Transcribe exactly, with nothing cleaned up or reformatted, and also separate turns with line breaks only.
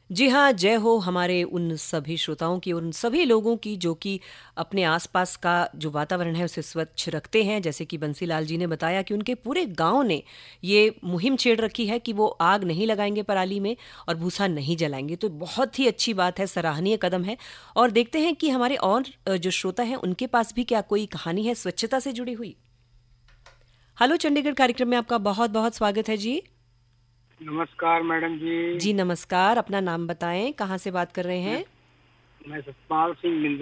जी हाँ, जय हो हमारे उन सभी श्रोताओं की और उन सभी लोगों की जो कि अपने आसपास का जो वातावरण है उसे स्वच्छ रखते हैं। जैसे कि बंसीलाल जी ने बताया कि उनके पूरे गांव ने ये मुहिम छेड़ रखी है कि वो आग नहीं लगाएंगे पराली में और भूसा नहीं जलाएंगे। तो बहुत ही अच्छी बात है, सराहनीय कदम है। और देखते हैं कि हमारे और अ, जो श्रोता हैं उनके पास भी क्या कोई कहानी है स्वच्छता से जुड़ी हुई। हेलो चंडीगढ़ कार्यक्रम में आपका बहुत बहुत स्वागत है जी।
नमस्कार मैडम जी।
जी नमस्कार, अपना नाम बताएं, कहाँ से बात कर रहे
मैं
हैं।
मैं सतपाल सिंह